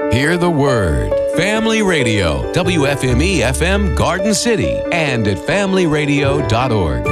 Hear the Word. Family Radio, WFME-FM Garden City, and at familyradio.org.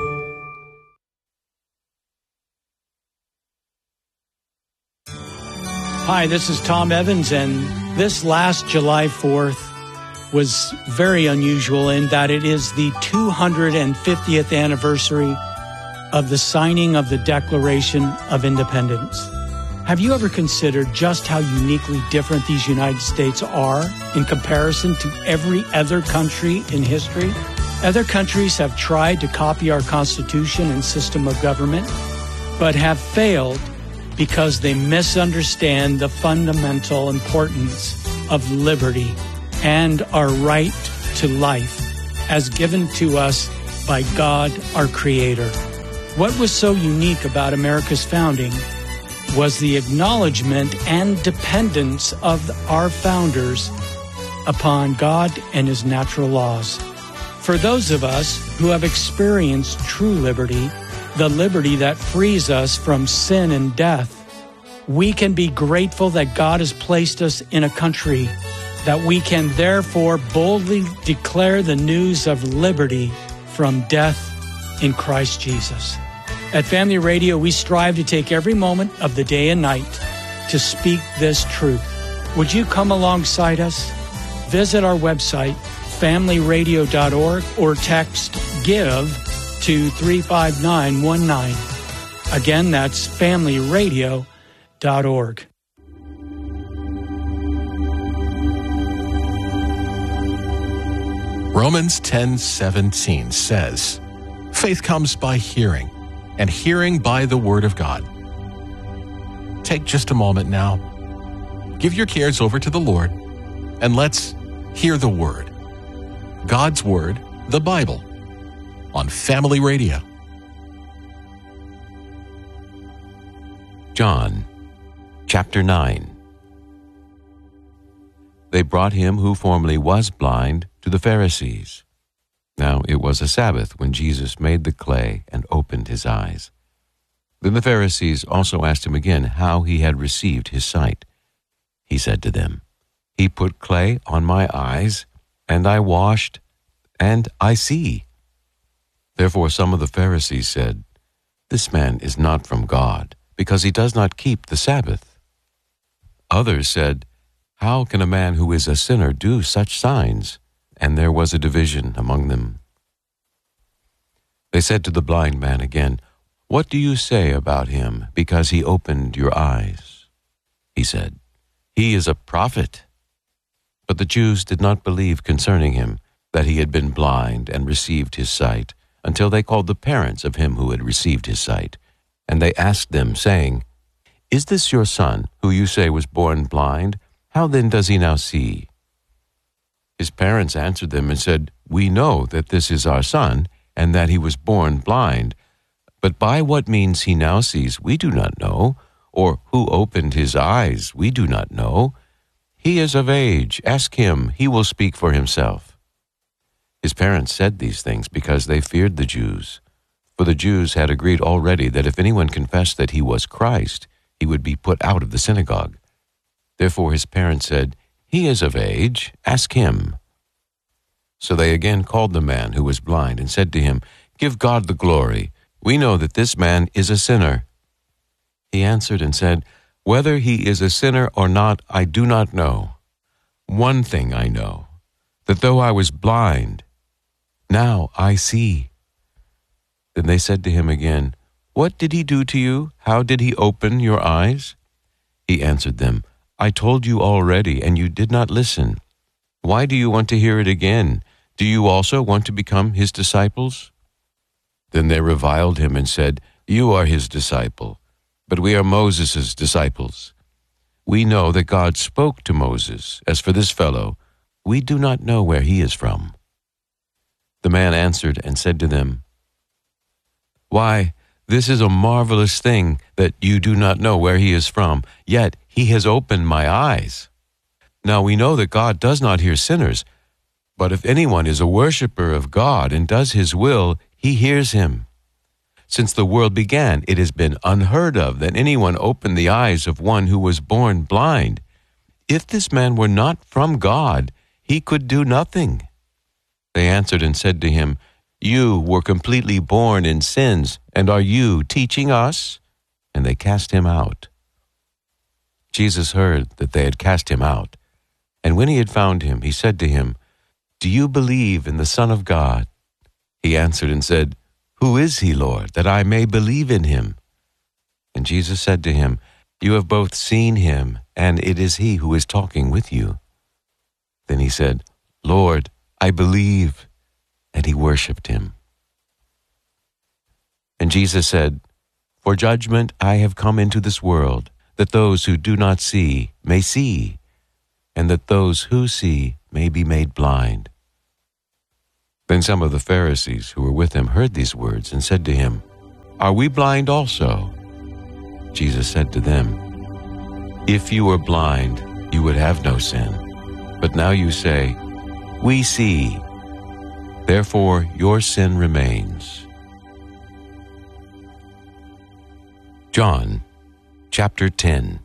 Hi, this is Tom Evans, and this last July 4th was very unusual in that it is the 250th anniversary of the signing of the Declaration of Independence. Have you ever considered just how uniquely different these United States are in comparison to every other country in history? Other countries have tried to copy our Constitution and system of government, but have failed because they misunderstand the fundamental importance of liberty and our right to life as given to us by God, our Creator. What was so unique about America's founding was the acknowledgement and dependence of our founders upon God and His natural laws. For those of us who have experienced true liberty, the liberty that frees us from sin and death, we can be grateful that God has placed us in a country that we can therefore boldly declare the news of liberty from death in Christ Jesus. At Family Radio, we strive to take every moment of the day and night to speak this truth. Would you come alongside us? Visit our website, familyradio.org, or text GIVE to 35919. Again, that's familyradio.org. Romans 10:17 says, "Faith comes by hearing, and hearing by the Word of God." Take just a moment now. Give your cares over to the Lord, and let's hear the Word. God's Word, the Bible, on Family Radio. John, chapter 9. They brought him who formerly was blind to the Pharisees. Now it was a Sabbath when Jesus made the clay and opened his eyes. Then the Pharisees also asked him again how he had received his sight. He said to them, "He put clay on my eyes, and I washed, and I see." Therefore some of the Pharisees said, "This man is not from God, because he does not keep the Sabbath." Others said, "How can a man who is a sinner do such signs?" And there was a division among them. They said to the blind man again, "What do you say about him, because he opened your eyes?" He said, "He is a prophet." But the Jews did not believe concerning him that he had been blind and received his sight, until they called the parents of him who had received his sight. And they asked them, saying, "Is this your son, who you say was born blind? How then does he now see?" His parents answered them and said, "We know that this is our son, and that he was born blind. But by what means he now sees, we do not know, or who opened his eyes, we do not know. He is of age. Ask him. He will speak for himself." His parents said these things because they feared the Jews. For the Jews had agreed already that if anyone confessed that he was Christ, he would be put out of the synagogue. Therefore his parents said, "He is of age. Ask him." So they again called the man who was blind and said to him, "Give God the glory. We know that this man is a sinner." He answered and said, "Whether he is a sinner or not, I do not know. One thing I know, that though I was blind, now I see." Then they said to him again, "What did he do to you? How did he open your eyes?" He answered them, "I told you already, and you did not listen. Why do you want to hear it again? Do you also want to become his disciples?" Then they reviled him and said, "You are his disciple, but we are Moses' disciples. We know that God spoke to Moses. As for this fellow, we do not know where he is from." The man answered and said to them, "Why, this is a marvelous thing that you do not know where he is from, yet he has opened my eyes. Now we know that God does not hear sinners, but if anyone is a worshiper of God and does his will, he hears him. Since the world began, it has been unheard of that anyone opened the eyes of one who was born blind. If this man were not from God, he could do nothing." They answered and said to him, "You were completely born in sins, and are you teaching us?" And they cast him out. Jesus heard that they had cast him out, and when he had found him, he said to him, "Do you believe in the Son of God?" He answered and said, "Who is he, Lord, that I may believe in him?" And Jesus said to him, "You have both seen him, and it is he who is talking with you." Then he said, "Lord, I believe," and he worshipped him. And Jesus said, "For judgment I have come into this world, that those who do not see may see, and that those who see may be made blind." Then some of the Pharisees who were with him heard these words and said to him, "Are we blind also?" Jesus said to them, "If you were blind, you would have no sin. But now you say, 'We see.' Therefore your sin remains." John chapter 10.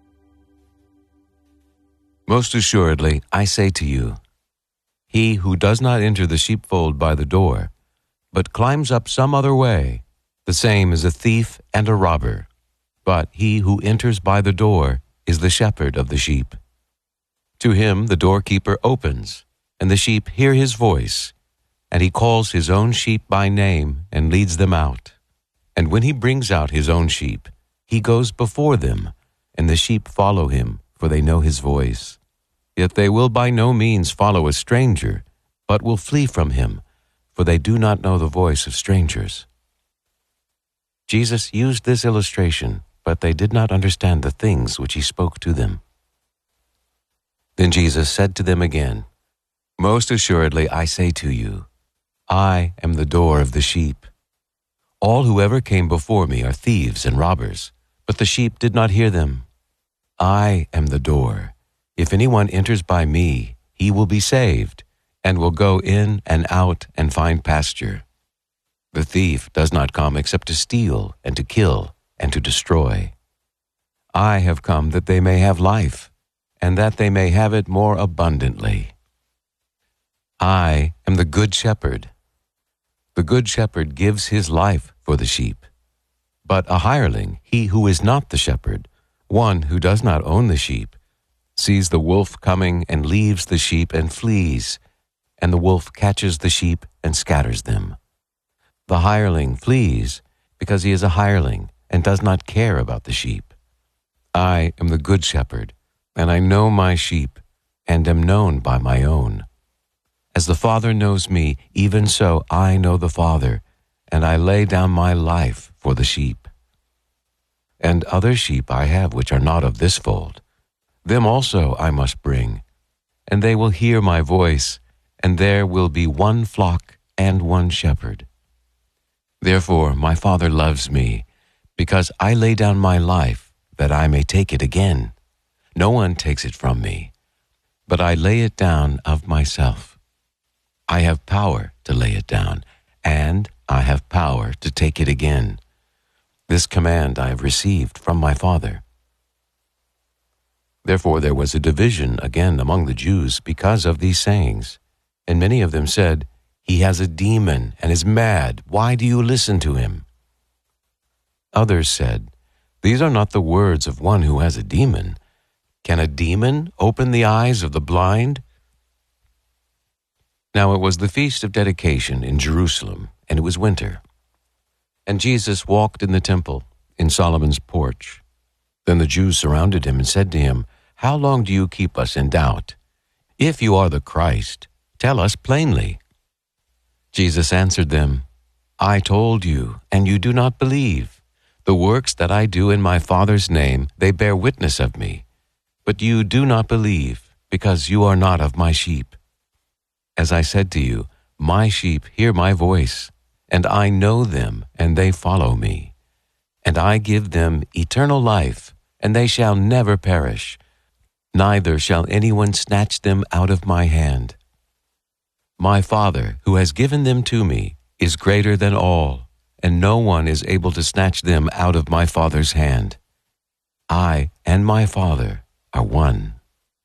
Most assuredly, I say to you, he who does not enter the sheepfold by the door, but climbs up some other way, the same is a thief and a robber. But he who enters by the door is the shepherd of the sheep. To him the doorkeeper opens, and the sheep hear his voice, and he calls his own sheep by name and leads them out. And when he brings out his own sheep, he goes before them, and the sheep follow him, for they know his voice. Yet they will by no means follow a stranger, but will flee from him, for they do not know the voice of strangers. Jesus used this illustration, but they did not understand the things which he spoke to them. Then Jesus said to them again, "Most assuredly I say to you, I am the door of the sheep. All who ever came before me are thieves and robbers, but the sheep did not hear them. I am the door. If anyone enters by me, he will be saved, and will go in and out and find pasture. The thief does not come except to steal and to kill and to destroy. I have come that they may have life, and that they may have it more abundantly. I am the good shepherd. The good shepherd gives his life for the sheep. But a hireling, he who is not the shepherd, one who does not own the sheep, sees the wolf coming and leaves the sheep and flees, and the wolf catches the sheep and scatters them. The hireling flees because he is a hireling and does not care about the sheep. I am the good shepherd, and I know my sheep, and am known by my own. As the Father knows me, even so I know the Father, and I lay down my life for the sheep. And other sheep I have which are not of this fold. Them also I must bring, and they will hear my voice, and there will be one flock and one shepherd. Therefore my Father loves me, because I lay down my life, that I may take it again. No one takes it from me, but I lay it down of myself. I have power to lay it down, and I have power to take it again. This command I have received from my Father." Therefore there was a division again among the Jews because of these sayings. And many of them said, "He has a demon and is mad. Why do you listen to him?" Others said, "These are not the words of one who has a demon. Can a demon open the eyes of the blind?" Now it was the feast of dedication in Jerusalem, and it was winter. And Jesus walked in the temple, in Solomon's porch. Then the Jews surrounded him and said to him, "How long do you keep us in doubt? If you are the Christ, tell us plainly." Jesus answered them, "I told you, and you do not believe. The works that I do in my Father's name, they bear witness of me. But you do not believe, because you are not of my sheep. As I said to you, my sheep hear my voice, and I know them, and they follow me. And I give them eternal life, and they shall never perish, neither shall anyone snatch them out of my hand. My Father, who has given them to me, is greater than all, and no one is able to snatch them out of my Father's hand. I and my Father are one."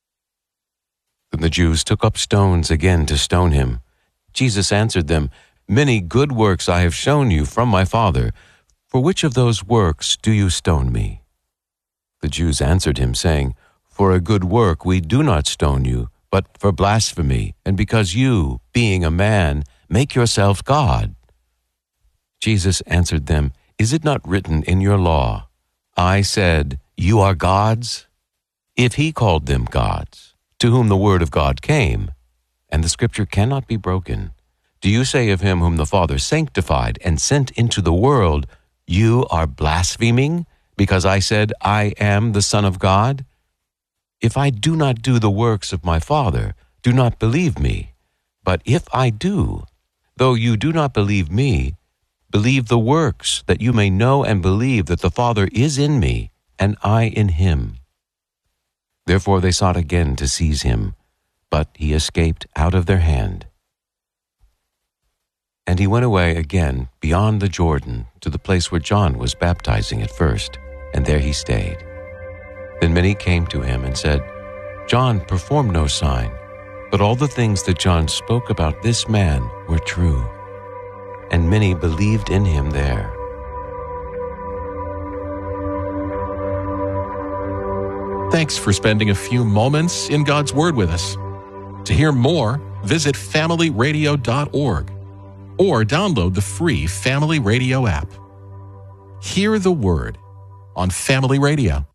And the Jews took up stones again to stone him. Jesus answered them, "Many good works I have shown you from my Father. For which of those works do you stone me?" The Jews answered him, saying, "For a good work we do not stone you, but for blasphemy, and because you, being a man, make yourself God." Jesus answered them, "Is it not written in your law, I said, you are gods?" If he called them gods, to whom the word of God came, and the scripture cannot be broken, do you say of him whom the Father sanctified and sent into the world, you are blaspheming, because I said, I am the Son of God? If I do not do the works of my Father, do not believe me. But if I do, though you do not believe me, believe the works, that you may know and believe that the Father is in me, and I in him. Therefore they sought again to seize him, but he escaped out of their hand. And he went away again beyond the Jordan to the place where John was baptizing at first, and there he stayed. Then many came to him and said, "John performed no sign, but all the things that John spoke about this man were true." And many believed in him there. Thanks for spending a few moments in God's Word with us. To hear more, visit familyradio.org or download the free Family Radio app. Hear the Word on Family Radio.